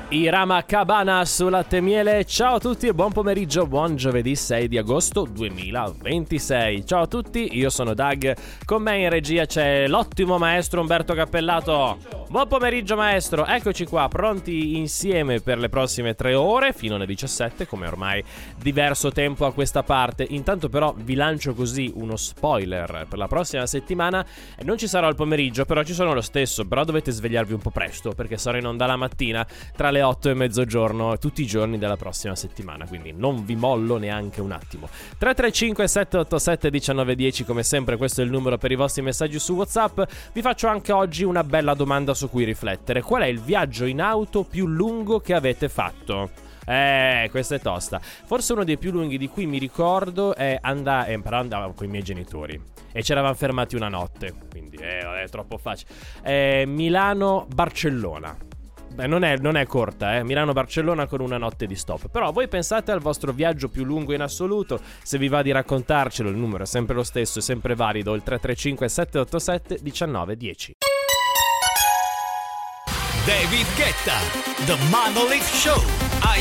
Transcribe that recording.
Irama Cabana su Latte e Miele. Ciao a tutti e buon pomeriggio, buon giovedì 6 di agosto 2026. Ciao a tutti, io sono Doug. Con me in regia c'è l'ottimo maestro Umberto Cappellato. Buon pomeriggio maestro, eccoci qua, pronti insieme per le prossime 3 ore fino alle 17, come ormai diverso tempo a questa parte. Intanto però vi lancio così uno spoiler per la prossima settimana. Non ci sarò al pomeriggio, però ci sono lo stesso. Però dovete svegliarvi un po' presto, perché sarò in onda la mattina tra le 8 e mezzogiorno tutti i giorni della prossima settimana, quindi non vi mollo neanche un attimo. 335 787 1910, come sempre questo è il numero per i vostri messaggi su WhatsApp. Vi faccio anche oggi una bella domanda su cui riflettere: qual è il viaggio in auto più lungo che avete fatto? Questa è tosta. Forse uno dei più lunghi di cui mi ricordo è però andavo con i miei genitori e ci eravamo fermati una notte, quindi è troppo facile. Milano-Barcellona. Non è corta, Milano-Barcellona con una notte di stop. Però voi pensate al vostro viaggio più lungo in assoluto. Se vi va di raccontarcelo, il numero è sempre lo stesso, è sempre valido, il 335 787 1910. David Guetta, The Monolith Show.